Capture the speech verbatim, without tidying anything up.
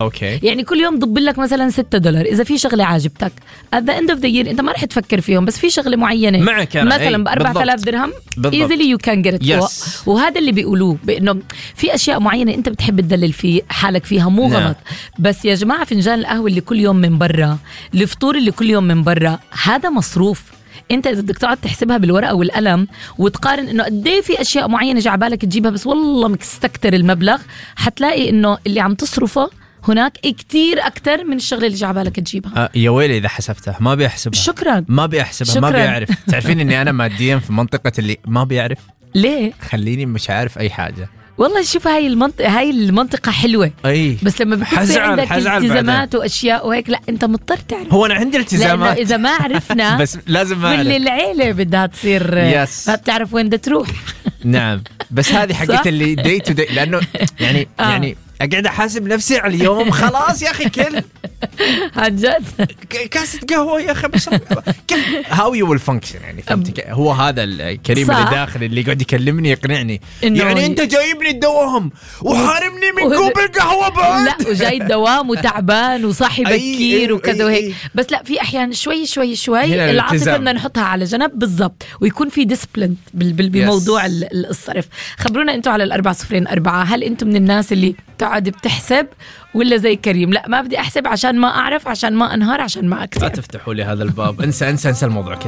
اوكي. يعني كل يوم ضب لك مثلا ستة دولار اذا في شغله عاجبتك. at the end of the year انت ما رح تفكر فيهم، بس في شغله معينه معك أنا. مثلا ب أربعة آلاف درهم easily you can get it. yes. وهذا اللي بيقولوه بانه في اشياء معينه انت بتحب تدلل في حالك فيها، مو نعم. غلط. بس يا جماعه فنجان القهوه اللي كل يوم من برا، الفطور اللي كل يوم من برا، هذا مصروف. انت اذا بدك تقعد تحسبها بالورقه والقلم وتقارن انه قد ايه في اشياء معينه جا بالك تجيبها بس والله مستكتر المبلغ، حتلاقي انه اللي عم تصرفه هناك كتير اكتر من الشغله اللي جا بالك تجيبها. آه يا ويلي اذا حسبتها ما بيحسبها. شكرا. ما بيحسبها. شكراً. ما بيعرف. تعرفين اني انا ماديا في منطقه اللي ما بيعرف. ليه؟ خليني مش عارف اي حاجه. والله شوف هاي المنطقة هاي المنطقة حلوة. أي. بس لما بيكون في عندك التزامات وأشياء وهيك لا أنت مضطر تعرف. هو أنا عندي التزامات إذا ما عرفنا بس لازم ما واللي العيلة بدها تصير ما بتعرف وين بدها تروح. نعم بس هذه حقت اللي دي تو دي، لأنه يعني آه. يعني أقعد أحاسب نفسي على اليوم خلاص يا أخي كل عن جد كاسة قهوة يا أخي بس كيف how you will function يعني فهمت. هو هذا الكريم اللي داخل اللي قاعد يكلمني يقنعني يعني أنت جايبني الدوام وحارمني من كوب القهوة بعد. لا وجاي الدوام وتعبان وصاحي بكير وكذا وهيك. بس لا في أحيان شوي شوي شوي العاطفة بدنا نحطها على جنب بالضبط ويكون في ديسبلين بموضوع الصرف. خبرونا أنتوا على الأربعة صفرين أربعة، هل أنتم من الناس اللي تقعد بتحسب ولا زي كريم لا ما بدي أحسب عشان ما أعرف، عشان ما أنهار، عشان ما أكسب؟ لا تفتحوا لي هذا الباب. انسى انسى انسى الموضوع.